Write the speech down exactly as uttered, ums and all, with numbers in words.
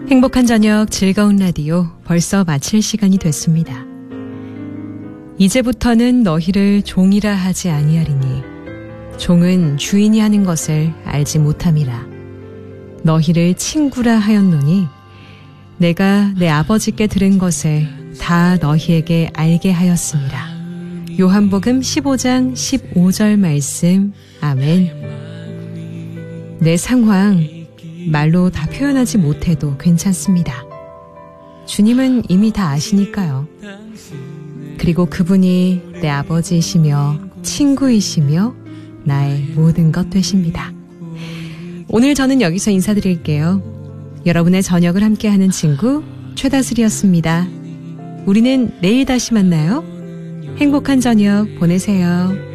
행복한 저녁 즐거운 라디오 벌써 마칠 시간이 됐습니다. 이제부터는 너희를 종이라 하지 아니하리니 종은 주인이 하는 것을 알지 못함이라. 너희를 친구라 하였노니 내가 내 아버지께 들은 것을 다 너희에게 알게 하였습니다. 요한복음 십오 장 십오 절 말씀. 아멘. 내 상황 말로 다 표현하지 못해도 괜찮습니다. 주님은 이미 다 아시니까요. 그리고 그분이 내 아버지이시며 친구이시며 나의 모든 것 되십니다. 오늘 저는 여기서 인사드릴게요. 여러분의 저녁을 함께하는 친구 최다슬이었습니다. 우리는 내일 다시 만나요. 행복한 저녁 보내세요.